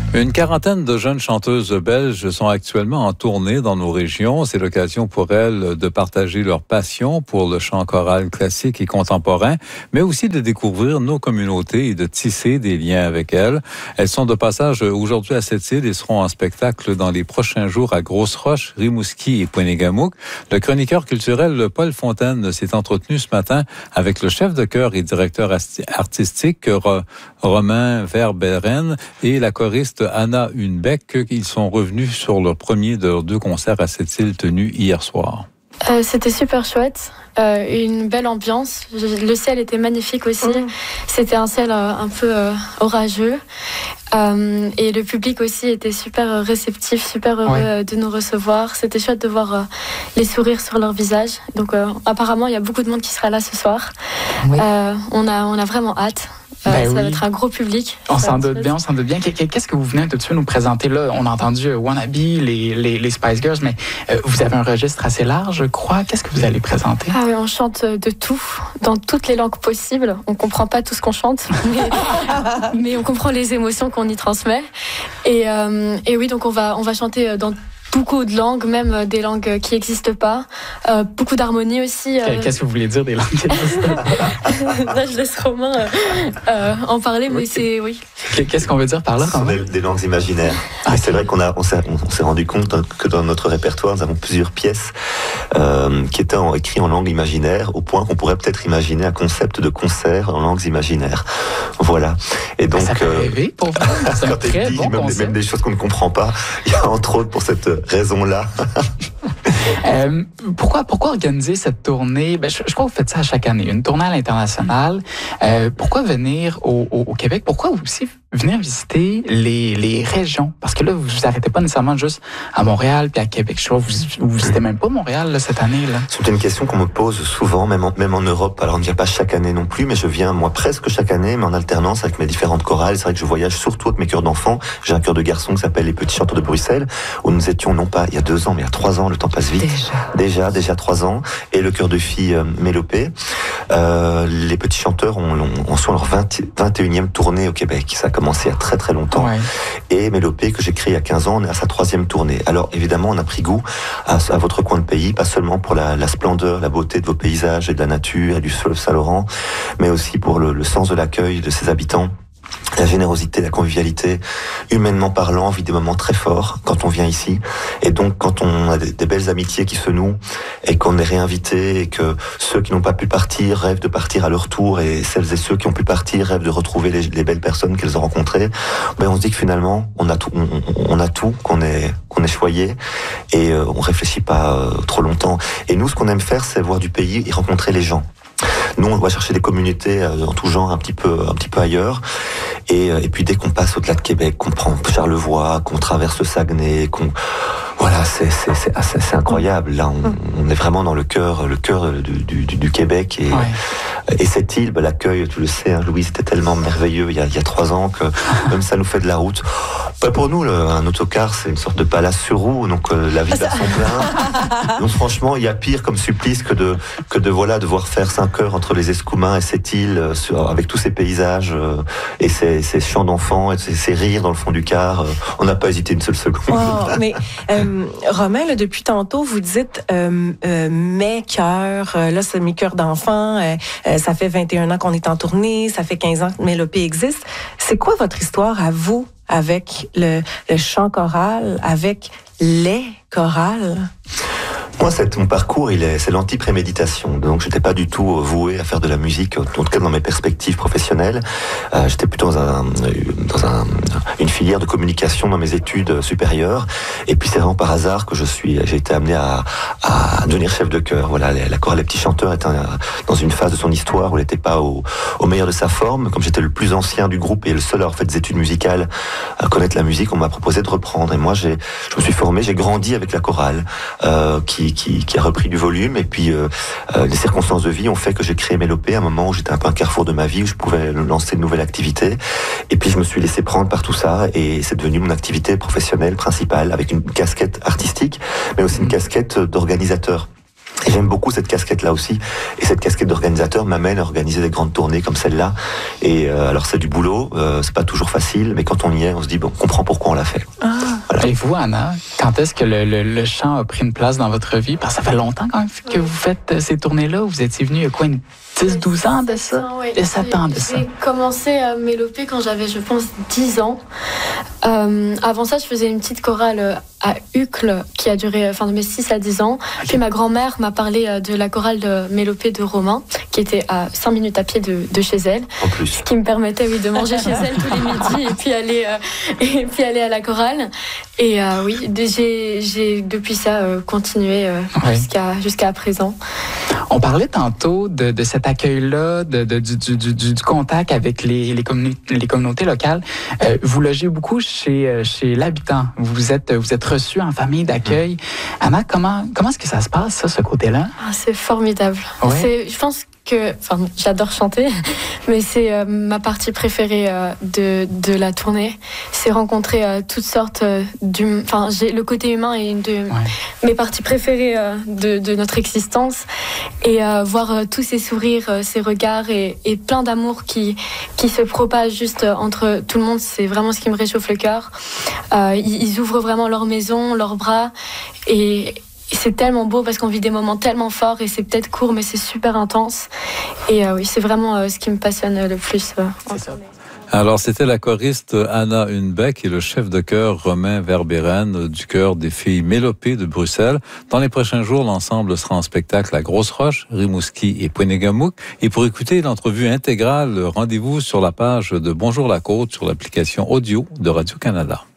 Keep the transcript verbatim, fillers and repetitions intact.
Une quarantaine de jeunes chanteuses belges sont actuellement en tournée dans nos régions. C'est l'occasion pour elles de partager leur passion pour le chant choral classique et contemporain, mais aussi de découvrir nos communautés et de tisser des liens avec elles. Elles sont de passage aujourd'hui à Sept-Îles et seront en spectacle dans les prochains jours à Grosse-Roche, Rimouski et Pointe-Négamouk. Le chroniqueur culturel Paul Fontaine s'est entretenu ce matin avec le chef de chœur et directeur artistique Romain Verberen et la choriste Anna Hunbeck. Ils sont revenus sur leur premier de leurs deux concerts à Sept-Îles tenus hier soir. Euh, c'était super chouette, euh, une belle ambiance. Le ciel était magnifique aussi. Mmh. C'était un ciel euh, un peu euh, orageux. Euh, et le public aussi était super réceptif, super heureux ouais. de nous recevoir. C'était chouette de voir euh, les sourires sur leur visage. Donc euh, apparemment, il y a beaucoup de monde qui sera là ce soir. Oui. Euh, on a, on a vraiment hâte. Euh, ben ça oui. va être un gros public. On s'en doute bien, on s'en doute bien. Qu'est-ce que vous venez tout de suite nous présenter là? On a entendu Wannabe, les, les, les Spice Girls, mais euh, vous avez un registre assez large, je crois. Qu'est-ce que vous allez présenter? Ah oui, on chante de tout, dans toutes les langues possibles. On comprend pas tout ce qu'on chante, mais, mais on comprend les émotions qu'on y transmet. Et, euh, et oui, donc on va, on va chanter dans beaucoup de langues, même des langues qui n'existent pas. Euh, beaucoup d'harmonie aussi. Euh... Qu'est-ce que vous voulez dire des langues qui n'existent pas? Là, je laisse Romain euh, euh, en parler, mais oui. c'est... oui. Qu'est-ce qu'on veut dire par là? Ce sont des, des langues imaginaires. Ah, c'est vrai qu'on a, on s'est, on s'est rendu compte que dans notre répertoire, nous avons plusieurs pièces euh, qui étaient en, écrites en langue imaginaire, au point qu'on pourrait peut-être imaginer un concept de concert en langues imaginaires. Voilà. Et donc, ça fait rêver pour vous. C'est un très dit, bon même, même des choses qu'on ne comprend pas. Il y a entre autres pour cette raison-là. euh, pourquoi, pourquoi organiser cette tournée? Ben, je, je crois que vous faites ça à chaque année, une tournée à l'international. Euh, pourquoi venir au, au, au Québec? Pourquoi aussi venir visiter les, les régions? Parce que là, vous vous arrêtez pas nécessairement juste à Montréal puis à Québec. Je crois que vous, vous visitez même pas Montréal là, cette année. Là. C'est une question qu'on me pose souvent, même en, même en Europe. Alors, on ne vient pas chaque année non plus, mais je viens, moi, presque chaque année, mais en alternance avec mes différentes chorales. C'est vrai que je voyage surtout avec mes chœurs d'enfants. J'ai un chœur de garçons qui s'appelle Les Petits Chanteurs de Bruxelles, où nous étions non pas il y a deux ans, mais il y a trois ans. Le temps passe vite. Déjà, déjà, déjà trois ans. Et le chœur de filles euh, Mélopée. Euh, les Petits Chanteurs ont, ont, ont sont leur vingt, vingt et unième tournée au Québec. Ça a commencé il y a très très longtemps. Ouais. Et Mélopée, que j'ai créé il y a quinze ans, on est à sa troisième tournée. Alors évidemment, on a pris goût à, à votre coin de pays, pas seulement pour la, la splendeur, la beauté de vos paysages et de la nature et du fleuve Saint-Laurent, mais aussi pour le, le sens de l'accueil de ses habitants. La générosité, la convivialité, humainement parlant, on vit des moments très forts quand on vient ici. Et donc, quand on a des, des belles amitiés qui se nouent et qu'on est réinvité et que ceux qui n'ont pas pu partir rêvent de partir à leur tour et celles et ceux qui ont pu partir rêvent de retrouver les, les belles personnes qu'elles ont rencontrées, ben on se dit que finalement, on a tout, on, on a tout, qu'on est, qu'on est choyé et euh, on réfléchit pas euh, trop longtemps. Et nous, ce qu'on aime faire, c'est voir du pays et rencontrer les gens. Nous, on va chercher des communautés euh, en tout genre, un petit peu, un petit peu ailleurs. Et, euh, et puis dès qu'on passe au-delà de Québec, qu'on prend Charlevoix, qu'on traverse le Saguenay, qu'on voilà, c'est c'est c'est, c'est, c'est incroyable. Là, on, on est vraiment dans le cœur, le cœur du, du, du Québec. Et, ouais. et cette île, bah, l'accueil, tu le sais, hein, Louis, c'était tellement merveilleux il y a il y a trois ans que même ça nous fait de la route. Bah, pour nous, le, un autocar, c'est une sorte de palace sur roue, donc euh, la vie bat son plein. Donc franchement, il y a pire comme supplice que de que de voilà devoir faire cinq heures entre les Escoumins et cette île, euh, sur, avec tous ces paysages euh, et ces, ces chants d'enfants et ces, ces rires dans le fond du car. Euh, on n'a pas hésité une seule seconde. Oh, mais euh, Romain, là, depuis tantôt, vous dites euh, euh, mes cœurs. Euh, là, c'est mes cœurs d'enfants. Euh, euh, ça fait vingt et un ans qu'on est en tournée. Ça fait quinze ans que Mélopée existe. C'est quoi votre histoire à vous avec le, le chant choral, avec les chorales? Moi, c'est, mon parcours, il est, c'est l'anti-préméditation. Donc, j'étais pas du tout voué à faire de la musique, en tout cas dans mes perspectives professionnelles. Euh, j'étais plutôt dans, un, dans un, une filière de communication dans mes études supérieures. Et puis, c'est vraiment par hasard que je suis, j'ai été amené à, à devenir chef de chœur. Voilà, la chorale Les Petits Chanteurs était dans une phase de son histoire où elle n'était pas au, au meilleur de sa forme. Comme j'étais le plus ancien du groupe et le seul à avoir fait des études musicales, à connaître la musique, on m'a proposé de reprendre. Et moi, j'ai, je me suis formé, j'ai grandi avec la chorale, euh, qui Qui, qui a repris du volume et puis euh, euh, les circonstances de vie ont fait que j'ai créé Mélopée à un moment où j'étais un peu un carrefour de ma vie où je pouvais lancer une nouvelle activité et puis je me suis laissé prendre par tout ça et c'est devenu mon activité professionnelle principale avec une casquette artistique mais aussi une casquette d'organisateur. Et j'aime beaucoup cette casquette-là aussi. Et cette casquette d'organisateur m'amène à organiser des grandes tournées comme celle-là. Et euh, alors c'est du boulot, euh, c'est pas toujours facile, mais quand on y est, on se dit, bon, on comprend pourquoi on l'a fait. Ah. Voilà. Et vous, Anna, quand est-ce que le, le, le chant a pris une place dans votre vie? Parce que ça fait longtemps quand même que vous faites ces tournées-là. Vous étiez venu il y a quoi, une dix douze ans de ça? Oui. Et sept ans de ça. J'ai commencé à mélopée quand j'avais, je pense, dix ans. Euh, avant ça, je faisais une petite chorale à Uccle qui a duré enfin, de mes six à dix ans. Okay. Puis ma grand-mère m'a parlé de la chorale de mélopée de Romain, qui était à cinq minutes à pied de, de chez elle. En plus. Ce qui me permettait oui, de manger chez elle tous les midis et puis aller, euh, et puis aller à la chorale. Et euh, oui, j'ai, j'ai depuis ça euh, continué euh, ouais. jusqu'à, jusqu'à présent. On parlait tantôt de, de cet accueil-là, de, de, du, du, du, du contact avec les, les, communi- les communautés locales. Euh, vous logez beaucoup chez, chez l'habitant. Vous êtes, vous êtes reçu en famille d'accueil. Anna, comment, comment est-ce que ça se passe, ça, ce côté-là? Ah, c'est formidable. Ouais. C'est, je pense que, enfin, j'adore chanter, mais c'est euh, ma partie préférée euh, de, de la tournée. C'est rencontrer euh, toutes sortes euh, d'hum... Enfin, j'ai le côté humain est une de ouais. mes parties préférées euh, de, de notre existence. Et euh, voir euh, tous ces sourires, euh, ces regards et, et plein d'amour qui, qui se propagent juste euh, entre tout le monde, c'est vraiment ce qui me réchauffe le cœur. Euh, ils, ils ouvrent vraiment leur maison, leurs bras et c'est tellement beau parce qu'on vit des moments tellement forts et c'est peut-être court mais c'est super intense. Et euh, oui, c'est vraiment euh, ce qui me passionne le plus. Euh, c'est ça. Alors, c'était la choriste Anna Hunbeck et le chef de chœur Romain Verberen du chœur des filles Mélopée de Bruxelles. Dans les prochains jours, l'ensemble sera en spectacle à Grosse-Roche, Rimouski et Pointe-Négamouk. Et pour écouter l'entrevue intégrale, rendez-vous sur la page de Bonjour la Côte sur l'application audio de Radio-Canada.